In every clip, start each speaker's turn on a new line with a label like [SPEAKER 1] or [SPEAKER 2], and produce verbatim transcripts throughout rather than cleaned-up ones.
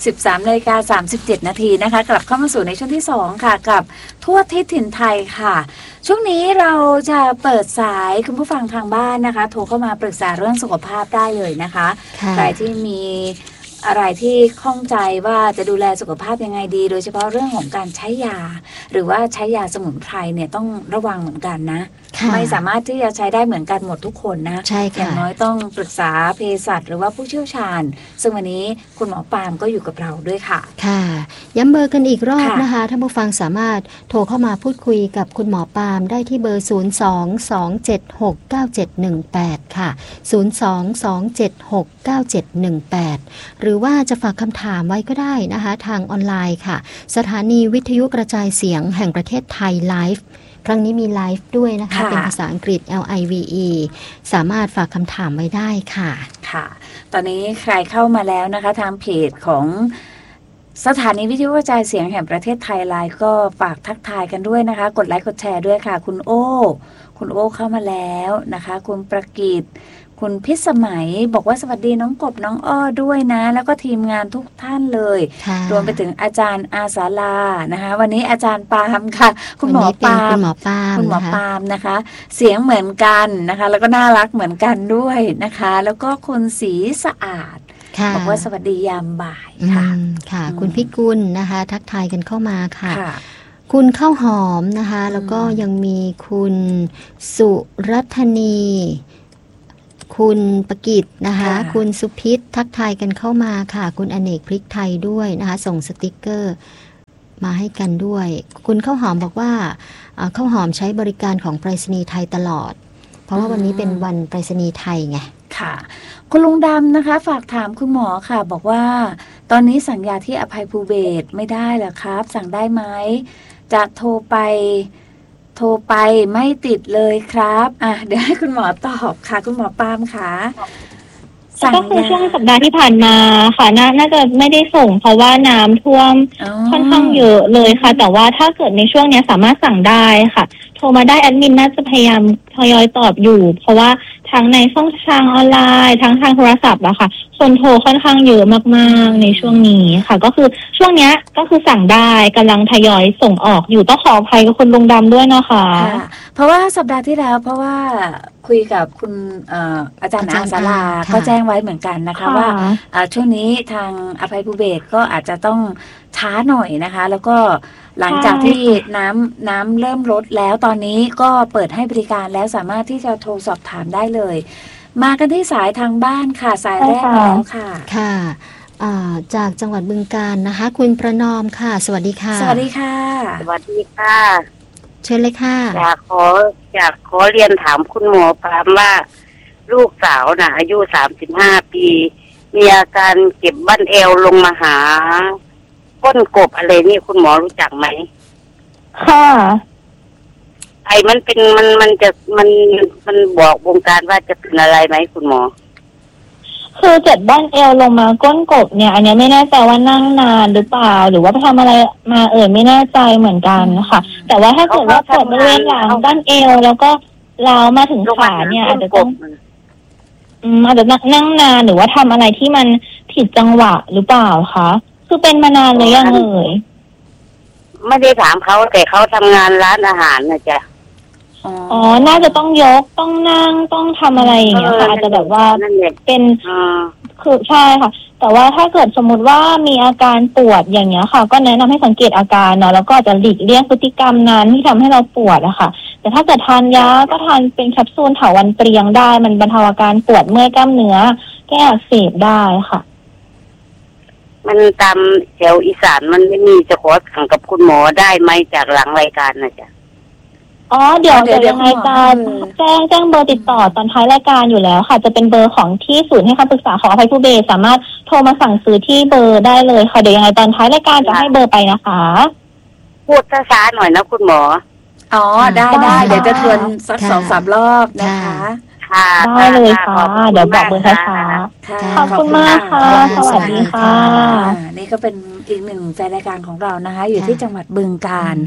[SPEAKER 1] สิบสามนาฬิกาสามสิบเจ็ดนาทีนะคะกลับเข้ามาสู่ในช่วงที่สองค่ะกับทั่วทิศถิ่นไทยค่ะช่วงนี้เราจะเปิดสายคุณผู้ฟังทางบ้านนะคะโทรเข้ามาปรึกษาเรื่องสุขภาพได้เลยนะคะใครที่มีอะไรที่ข้องใจว่าจะดูแลสุขภาพยังไงดีโดยเฉพาะเรื่องของการใช้ยาหรือว่าใช้ยาสมุนไพรเนี่ยต้องระวังเหมือนกันนะไม่สามารถที่จะใช้ได้เหมือนกันหมดทุกคนนะอย่างน้อยต้องปรึกษาเภสัชหรือว่าผู้เชี่ยวชาญซึ่งวันนี้คุณหมอปาล์มก็อยู่กับเราด้วยค่ะ
[SPEAKER 2] ค่ะย้ำเบอร์กันอีกรอบนะคะท่านผู้ฟังสามารถโทรเข้ามาพูดคุยกับคุณหมอปาล์มได้ที่เบอร์ศูนย์ สอง สอง เจ็ด หก เก้า เจ็ด หนึ่ง แปดค่ะศูนย์ สอง สอง เจ็ด หก เก้า เจ็ด หนึ่ง แปดหรือว่าจะฝากคำถามไว้ก็ได้นะคะทางออนไลน์ค่ะสถานีวิทยุกระจายเสียงแห่งประเทศไทยไลฟ์ครั้งนี้มีไลฟ์ด้วยนะคะเป็นภาษาอังกฤษ L I V E สามารถฝากคำถามไว้ได้ค่ะ
[SPEAKER 1] ค่ะตอนนี้ใครเข้ามาแล้วนะคะทางเพจของสถานีวิทยุกระจายเสียงแห่งประเทศไทยไลฟ์ก็ฝากทักทายกันด้วยนะคะกดไลค์กดแชร์ด้วยค่ะคุณโอ้คุณโอ้เข้ามาแล้วนะคะคุณประกิตคุณพิสมัยบอกว่าสวัสดีน้องกบน้องอ้อด้วยนะแล้วก็ทีมงานทุกท่านเลยรวมไปถึงอาจารย์อาสาลานะคะวันนี้อาจารย์ปาล์มค่ะคุณหมอปาล์ม
[SPEAKER 2] คุณหมอปาล์ม
[SPEAKER 1] คุณหมอปาล์มนะคะเสียงเหมือนกันนะคะแล้วก็น่ารักเหมือนกันด้วยนะคะแล้วก็คุณสีสะอาดบอกว่าสวัสดียามบ่ายค่ะ
[SPEAKER 2] ค่ะคุณพิกุลนะคะทักทายกันเข้ามาค่ะคุณข้าวหอมนะคะแล้วก็ยังมีคุณสุรัตนีคุณประกิตนะคะคุณสุพิษทักทายกันเข้ามาค่ะคุณอเนกพริกไทยด้วยนะคะส่งสติกเกอร์มาให้กันด้วยคุณข้าวหอมบอกว่าข้าวหอมใช้บริการของไปรษณีย์ไทยตลอดเพราะว่าวันนี้เป็นวันไปรษณีย์ไทยไง
[SPEAKER 1] ค่ะคุณลุงดำนะคะฝากถามคุณหมอค่ะบอกว่าตอนนี้สั่งยาที่อภัยภูเบศรไม่ได้เหรอครับสั่งได้ไหมจะโทรไปโทรไปไม่ติดเลยครับอ่ะเดี๋ยวให้คุณหมอตอบค่ะคุณหมอปาล์มค่ะ
[SPEAKER 3] ก็คือช่วงสัปดาห์ที่ผ่านมาค่ะน่าน่าจะไม่ได้ส่งเพราะว่าน้ำท่วมค่อนข้างเยอะเลยค่ะแต่ว่าถ้าเกิดในช่วงนี้สามารถสั่งได้ค่ะโทรมาได้แอดมินน่าจะพยายามทยอยตอบอยู่เพราะว่าทั้งในช่องทางออนไลน์ทั้งทางโทรศัพท์อะค่ะคนโทรค่อนข้างเยอะมากๆในช่วงนี้ค่ะก็คือช่วงนี้ก็คือสั่งได้กำลังทยอยส่งออกอยู่ต้องขออภัยกับคุณลุงดำด้วยนะคะ
[SPEAKER 1] เพราะว่าสัปดาห์ที่แล้วเพราะว่าคุยกับคุณอาจารย์อาสาลาก็แจ้งไว้เหมือนกันนะคะว่าช่วงนี้ทางอภัยภูเบศรก็อาจจะต้องช้าหน่อยนะคะแล้วก็หลังจากที่น้ำน้ำเริ่มลดแล้วตอนนี้ก็เปิดให้บริการแล้วสามารถที่จะโทรสอบถามได้เลยมากันที่สายทางบ้านค่ะสายแรกแล้วค่ะ
[SPEAKER 2] ค่ะจากจังหวัดบึงกาฬนะคะคุณประนอมค่ะสวัสดีค่ะ
[SPEAKER 1] สวัสดีค่ะ
[SPEAKER 4] สวัสดีค่ะ
[SPEAKER 2] เชิญเลยค่ะ
[SPEAKER 4] อยากขออยากขอเรียนถามคุณหมอปาล์มว่าลูกสาวน่ะอายุสามสิบห้าปีมีอาการเจ็บบั้นเอวลงมาหาก้นกบอะไรนี่คุณหมอรู้จักไหม
[SPEAKER 3] ค่ะ
[SPEAKER 4] ไอ้มันเป็นมันมันจะมันมันบอกวงการว่าจะเป็นอะไรไหมคุณหมอ
[SPEAKER 3] คือเจ็บบั้นเอวลงมาก้นกบเนี่ยอันนี้ไม่แน่ใจว่านั่งนานหรือเปล่าหรือว่าไปทำอะไรมาเอ่ยไม่แน่ใจเหมือนกันค่ะแต่ว่าถ้าเกิดว่าปวดบริเวณหลังบั้นเอวแล้วก็ล้าวมาถึงขาเนี่ยอาจจะต้องอืมอาจจะนั่งนานหรือว่าทำอะไรที่มันผิดจังหวะหรือเปล่าคะคือเป็นมานานหรือยังเอ่ย
[SPEAKER 4] ไม่ได้ถามเขาแต่เขาทำงานร้านอาหารนะจ๊ะ
[SPEAKER 3] อ๋อน่าจะต้องยกต้องนั่งต้องทำอะไรอย่างเงี้ยค่ะอาจจะแบบว่าเป็นคือใช่ค่ะแต่ว่าถ้าเกิดสมมติว่ามีอาการปวดอย่างเงี้ยค่ะก็แนะนำให้สังเกตอาการเนาะแล้วก็จะหลีกเลี่ยงพฤติกรรมนั้นที่ทำให้เราปวดอะค่ะแต่ถ้าเกิดทานยาก็ทานเป็นแคปซูลเถาวัลย์เปรียงได้มันบรรเทาอาการปวดเมื่อยกล้ามเนื้อแก้อักเสบได้ค่ะ
[SPEAKER 4] มันตามแถวอีสานมันไม่มีจะขอสั่งกับคุณหมอได้ไหมจากหลังรายการนะจ๊ะ
[SPEAKER 3] อ๋อเดี๋ยวเดี๋ยวยังไงจะแจ้งแจ้งเบอร์ติดต่อตอนท้ายรายการอยู่แล้วค่ะจะเป็นเบอร์ของที่ศูนย์ให้คำปรึกษาของอภัยภูเบศรสามารถโทรมาสั่งซื้อที่เบอร์ได้เลยค่ะเดี๋ยวยังไงตอนท้ายรายการจะให้เบอร์ไปนะคะ
[SPEAKER 4] พูดช้าๆหน่อยนะคุณหมอ
[SPEAKER 1] อ๋อได้ได้เดี๋ยวจะทวนสักสองสามรอบนะคะ
[SPEAKER 3] ได้เลยค่ะเดี๋ยวบอกเบอร์ช้าๆขอบคุณมากค่ะสวัสดีค่ะ
[SPEAKER 1] นี่ก็เป็นอีกหนึ่งแฟนรายการของเรานะคะอยู่ที่จังหวัดบึงกาฬ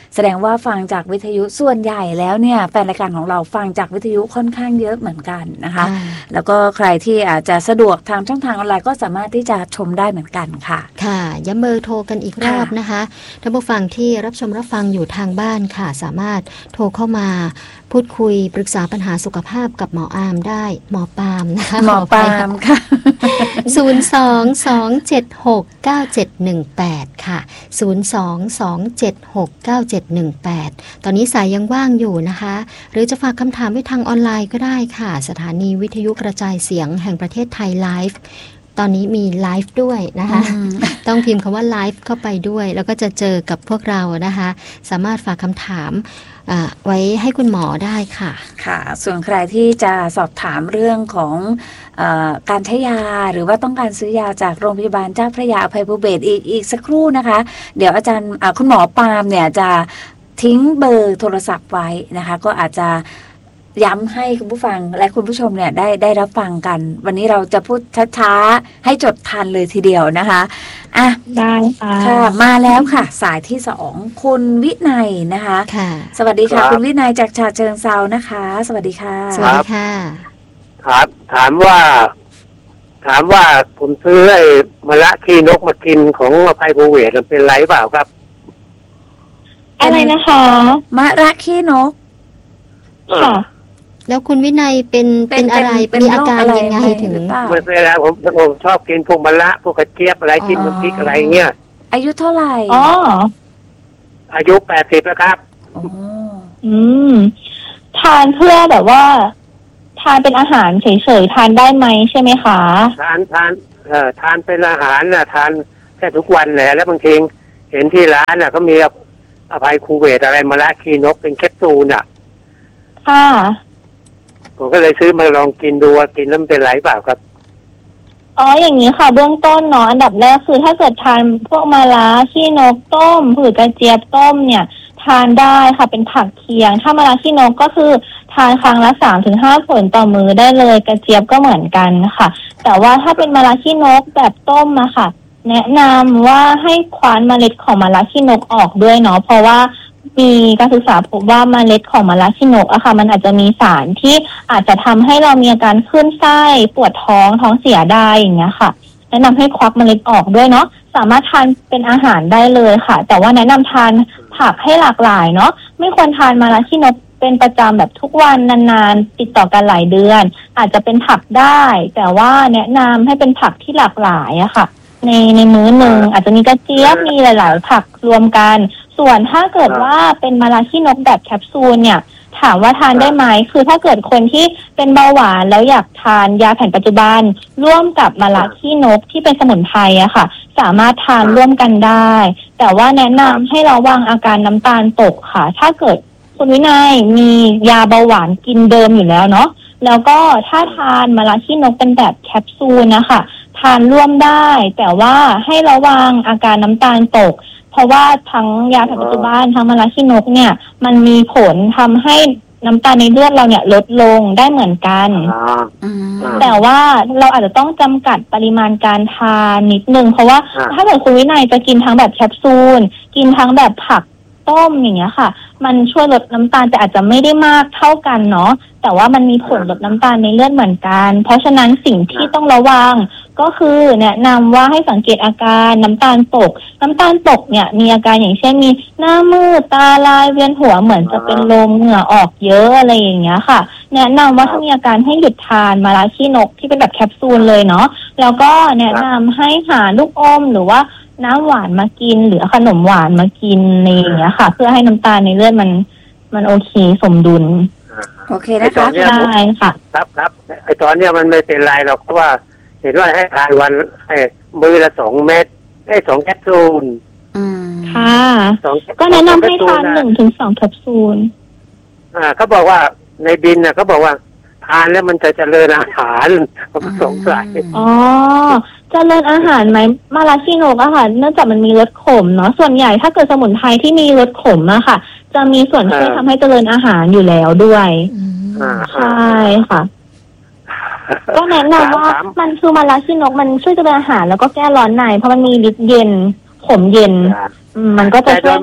[SPEAKER 1] แสดงว่าฟังจากวิทยุส่วนใหญ่แล้วเนี่ยแฟนรายการของเราฟังจากวิทยุค่อนข้างเยอะเหมือนกันนะคะแล้วก็ใครที่อาจจะสะดวกทางช่องทางออนไลน์ก็สามารถที่จะชมได้เหมือนกันค่ะ
[SPEAKER 2] ค่ะย้ำเบอร์โทรกันอีกรอบนะคะท่านผู้ฟังที่รับชมรับฟังอยู่ทางบ้านค่ะสามารถโทรเข้ามาพูดคุยปรึกษาปัญหาสุขภาพกับหมออามได้หมอปาล์มนะคะ
[SPEAKER 1] หมอปาล์มค่ะ
[SPEAKER 2] ศูนย์ สอง สอง เจ็ด หก เก้า เจ็ด หนึ่ง แปดค่ะศูนย์ สอง สอง เจ็ด หก เก้า เจ็ด หนึ่ง แปดตอนนี้สายยังว่างอยู่นะคะหรือจะฝากคำถามไว้ทางออนไลน์ก็ได้ค่ะสถานีวิทยุกระจายเสียงแห่งประเทศไทยไลฟ์ตอนนี้มีไลฟ์ด้วยนะคะต้องพิมพ์คำว่าไลฟ์เข้าไปด้วยแล้วก็จะเจอกับพวกเรานะคะสามารถฝากคำถามไว้ให้คุณหมอได้ค่ะ
[SPEAKER 1] ค่ะส่วนใครที่จะสอบถามเรื่องของเอ่อการใช้ยาหรือว่าต้องการซื้อยาจากโรงพยาบาลเจ้าพระยาอภัยภูเบศรอีกอีกสักครู่นะคะเดี๋ยวอาจารย์คุณหมอปาล์มเนี่ยจะทิ้งเบอร์โทรศัพท์ไว้นะคะก็อาจจะย้ำให้คุณผู้ฟังและคุณผู้ชมเนี่ยได้ได้รับฟังกันวันนี้เราจะพูดช้าๆให้จดทันเลยทีเดียวนะคะอ่ะ
[SPEAKER 3] ได้ค่ะ
[SPEAKER 1] ค่ะมาแล้วค่ะสายที่สองคุณวินัยนะคะ
[SPEAKER 2] ค่ะ
[SPEAKER 1] สวัสดีค่ะคุณวินัยจากฉะเชิงเทรานะคะสวัสดีค่ะ
[SPEAKER 2] สวัสดีค่ะ
[SPEAKER 5] ครับถามว่าถามว่าผมซื้อไอ้มะระขี้นกมากินของอภัยภูเบศรมันเป็นไรเปล่าครับ
[SPEAKER 3] อะไรนะคะ
[SPEAKER 1] มะระขี้นก
[SPEAKER 3] ค่ะ
[SPEAKER 2] แล้วคุณวินัยเป็นเป็นอะไรมีอาการยังไงถึง
[SPEAKER 5] เวลาผมผมชอบกินพวกมะระพวกกระเจี๊ยบอะไรกินน้ำพริกอะไรเงี้ย
[SPEAKER 1] อายุเท่าไหร่
[SPEAKER 3] อ๋อ
[SPEAKER 5] อายุแปดสิบแล้วครับ
[SPEAKER 1] อ๋อ
[SPEAKER 3] อืมทานเพื่อแบบว่าทานเป็นอาหารเฉยๆทานได้ไหมใช่ไหมคะ
[SPEAKER 5] ทานทานเอ่อทานเป็นอาหารน่ะทานแค่ทุกวันแหละแล้วบางทีเห็นที่ร้านน่ะเขามีอภัยภูเบศรอะไรมะระขี้นกเป็นแคปซูลน่ะ
[SPEAKER 3] ค่ะ
[SPEAKER 5] ผมก็เลยซื้อมาลองกินดูว่ากินแล้วมันเป็นไรเปล่าครับ
[SPEAKER 3] อ๋ออย่างนี้ค่ะเบื้องต้นเนาะอันดับแรกคือถ้าเกิดทานพวกมะระขี้นกต้มผืดกระเจี๊ยบต้มเนี่ยทานได้ค่ะเป็นผักเคียงถ้ามะระขี้นกก็คือทานครั้งละสามถึงห้าผลต่อมื้อได้เลยกระเจี๊ยบก็เหมือนกันค่ะแต่ว่าถ้าเป็นมะระขี้นกแบบต้มอะค่ะแนะนำว่าให้คว้านเมล็ดของมะระขี้นกออกด้วยเนาะเพราะว่ามีการศึกษาพบว่าเมล็ดของมะระขี้นกอะค่ะมันอาจจะมีสารที่อาจจะทำให้เรามีอาการคลื่นไส้ปวดท้องท้องเสียได้อย่างเงี้ยค่ะแนะนำให้ควักเมล็ดออกด้วยเนาะสามารถทานเป็นอาหารได้เลยค่ะแต่ว่าแนะนำทานผักให้หลากหลายเนาะไม่ควรทานมะระขี้นกเป็นประจำแบบทุกวันนานๆติดต่อกันหลายเดือนอาจจะเป็นผักได้แต่ว่าแนะนำให้เป็นผักที่หลากหลายอะค่ะในในมื้อหนึ่งอาจจะมีกระเจี๊ยบมีหลายๆผักรวมกันส่วนถ้าเกิดว่าเป็นมะระขี้นกแบบแคปซูลเนี่ยถามว่าทานได้ไหมคือถ้าเกิดคนที่เป็นเบาหวานแล้วอยากทานยาแผนปัจจุบันร่วมกับมะระขี้นกที่เป็นสมุนไพรอะค่ะสามารถทานร่วมกันได้แต่ว่าแนะนำให้ระวังอาการน้ำตาลตกค่ะถ้าเกิดคุณวินัยมียาเบาหวานกินเดิมอยู่แล้วเนาะแล้วก็ถ้าทานมะระขี้นกเป็นแบบแคปซูลนะคะทานร่วมได้แต่ว่าให้ระวังอาการน้ำตาลตกเพราะว่าทั้งยาแผนปัจจุบันทั้งมะระขี้นกเนี่ยมันมีผลทำให้น้ำตาลในเลือดเราเนี่ยลดลงได้เหมือนกันแต่ว่าเราอาจจะต้องจำกัดปริมาณการทานนิดนึงเพราะว่าถ้าเกิดคุณวินัยจะกินทั้งแบบแคปซูลกินทั้งแบบผักต้มอย่างเงี้ยค่ะมันช่วยลดน้ำตาลแต่อาจจะไม่ได้มากเท่ากันเนาะแต่ว่ามันมีผลลดน้ำตาลในเลือดเหมือนกันเพราะฉะนั้นสิ่งที่ต้องระวังก็คือแนะนำว่าให้สังเกตอาการน้ำตาลตกน้ำตาลตกเนี่ยมีอาการอย่างเช่นมีหน้ามืดตาลายเวียนหัวเหมือนจะเป็นลมเหงื่อออกเยอะอะไรอย่างเงี้ยค่ะแนะนำว่าถ้ามีอาการให้หยุดทานมะระขี้นกที่เป็นแบบแคปซูลเลยเนาะแล้วก็แนะนำให้หาลูกอมหรือว่าน้ำหวานมากินหรือขนมหวานมากินในอย่างเงี้ยค่ะเพื่อให้น้ำตาลในเลือดมันมันโอเคสมดุล
[SPEAKER 1] โอเคนะคะ
[SPEAKER 3] ใช่ค่ะ
[SPEAKER 5] ครับครับไอตอนเนี้ยมันไม่เป็นไรหรอกเพราะว่าเห็นว่าให้ทานวันให้มื้อละสองเม็ดให้สองแคปซูล
[SPEAKER 3] ค่ะก็แนะนำให้ทานหนึ่งถึงสองแคปซูล
[SPEAKER 5] อ่าเขาบอกว่าในบินน่ะเขาบอกว่าทานแล้วมันจะเจริญอาหารผมสงสัย
[SPEAKER 3] อ๋อเจริญอาหารไหมมะระขี้นกอะค่ะเนื่องจากมันมีรสขมเนาะส่วนใหญ่ถ้าเกิดสมุนไพรที่มีรสขมอะค่ะจะมีส่วนช่วยทำให้เจริญอาหารอยู่แล้วด้วยใช่ค่ะก็แนะนำว่ามันคือมะระขี้นกมันช่วยเจริญอาหารแล้วก็แก้ร้อนในเพราะมันมีฤทธิ์เย็นขมเย็นมันก็จะช่วย
[SPEAKER 5] มาก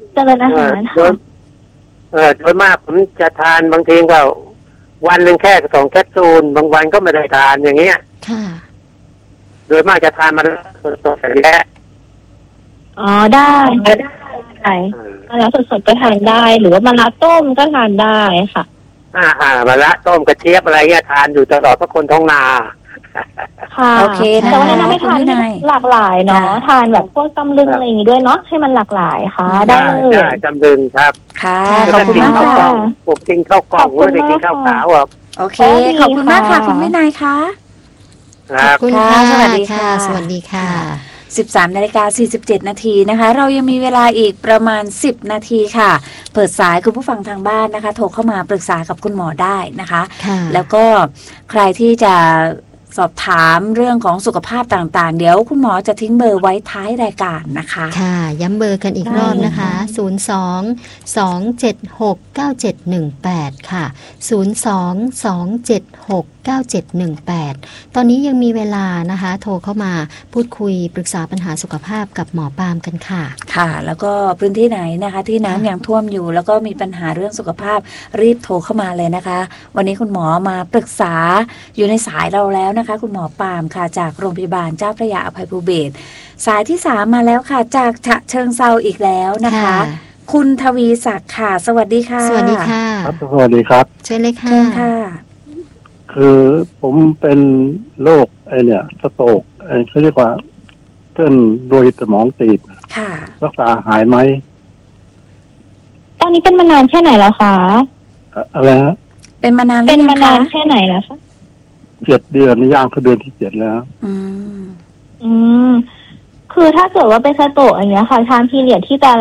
[SPEAKER 3] เจริญอาหาร
[SPEAKER 5] โดยเออโดยมากผมจะทานบางทีก็วันหนึ่งแค่สองแคปซูลบางวันก็ไม่ได้ทานอย่างเงี้ย
[SPEAKER 2] ค่ะ
[SPEAKER 5] โดยมากจะทานมาสดๆอย่างเงี้ย
[SPEAKER 3] อ๋อได้ได้มะระสดๆก็ทานได้ หรือว่ามะระต้มก็ทานได้ค่ะ
[SPEAKER 5] อ่าอ่ามะระต้มกระเจี๊ยบอะไรเงี้ยทานอยู่ตลอดเพราะคนท้องนา
[SPEAKER 3] ค่ะ
[SPEAKER 1] โอเค
[SPEAKER 3] แต่ว่าแนะนำให้ทาน
[SPEAKER 1] คุณวินัย
[SPEAKER 3] หลากหลายเนาะ
[SPEAKER 1] ค่ะ
[SPEAKER 3] ทานแบบพวกตำลึงอะไรอย่างงี้ด้วยเนาะให้มันหลากหลายค่ะ ได้เลย
[SPEAKER 5] ได้จำลึงครับ
[SPEAKER 1] ค่ะ
[SPEAKER 2] ค่ะ
[SPEAKER 1] ขอบคุณมาก
[SPEAKER 5] ข้าวกล่
[SPEAKER 1] ค่ะ
[SPEAKER 5] องผมกินข้าวกล่อง
[SPEAKER 3] ขอบคุณ
[SPEAKER 5] ไม่ได้กินข้าว
[SPEAKER 3] มาก
[SPEAKER 5] ขาวอ่ะ
[SPEAKER 1] โอเค ขอบคุณมากค่ะ คุณวินัยคะ
[SPEAKER 5] ค
[SPEAKER 2] ข
[SPEAKER 5] รั
[SPEAKER 2] อ
[SPEAKER 5] บบ
[SPEAKER 2] คุณ
[SPEAKER 1] ค่ะ
[SPEAKER 2] ค่ะ
[SPEAKER 1] สวัสดีค่ะ
[SPEAKER 2] สวัสดีค่ะ
[SPEAKER 1] สิบสามนาฬิกาสี่สิบเจ็ดนาทีนะคะ เรายังมีเวลาอีกประมาณสิบนาทีค่ะ เปิดสายคุณผู้ฟังทางบ้านนะคะ โทรเข้ามาปรึกษากับคุณหมอได้นะคะ
[SPEAKER 2] ค่ะ
[SPEAKER 1] แล้วก็ใครที่จะสอบถามเรื่องของสุขภาพต่างๆ เดี๋ยวคุณหมอจะทิ้งเบอร์ไว้ท้ายรายการนะคะ
[SPEAKER 2] ค่ะ ย้ำเบอร์กันอีกรอบนะคะ ศูนย์ สอง สอง เจ็ด หก เก้า เจ็ด หนึ่ง แปด ค่ะ ศูนย์ สอง สอง เจ็ด หก เก้า เจ็ด หนึ่ง แปด ตอนนี้ยังมีเวลานะคะ โทรเข้ามาพูดคุยปรึกษาปัญหาสุขภาพกับหมอปาล์มกันค่ะ
[SPEAKER 1] ค่ะ แล้วก็พื้นที่ไหนนะคะ ที่น้ำยังท่วมอยู่ แล้วก็มีปัญหาเรื่องสุขภาพรีบโทรเข้ามาเลยนะคะ วันนี้คุณหมอมาปรึกษาอยู่ในสายเราแล้วนะคะ คุณหมอปาล์มค่ะ จากโรงพยาบาลเจ้าพระยาอภัยภูเบศรสายที่สามมาแล้วค่ะ จากฉะเชิงเซาอีกแล้วนะคะ
[SPEAKER 2] ค่ะ
[SPEAKER 1] คุณทวีศักดิ์ค่ะ สวัสดีค่ะ
[SPEAKER 2] สวัสดีค่ะ
[SPEAKER 6] ครับสวัสดีครับ
[SPEAKER 2] เชิญเลยค่ะ
[SPEAKER 1] เชิญค่ะ
[SPEAKER 6] คือผมเป็นโรคไอเนี่ยสโตรกไอเขาเรียกว่าเส้นโลหิตสมองตีบ
[SPEAKER 1] ค่ะ
[SPEAKER 6] รักษาหายไหม
[SPEAKER 3] ตอนนี้เป็นมานานแค่ไหนแล้วคะ
[SPEAKER 6] อะอะไรฮะ
[SPEAKER 1] เป็นมานานหรื
[SPEAKER 3] เป็
[SPEAKER 1] อน ยัง
[SPEAKER 3] มา
[SPEAKER 1] คะ
[SPEAKER 3] นานแค่ไหนแล้วคะ
[SPEAKER 6] เจ็ดเดือนย่างคือเดือนที่เจ็ดแล้ว
[SPEAKER 1] อืม
[SPEAKER 3] อืม คือถ้าเกิดว่าเป็นสโตรกอย่างเงี้ยค่ะทานพีเรียดที่จะ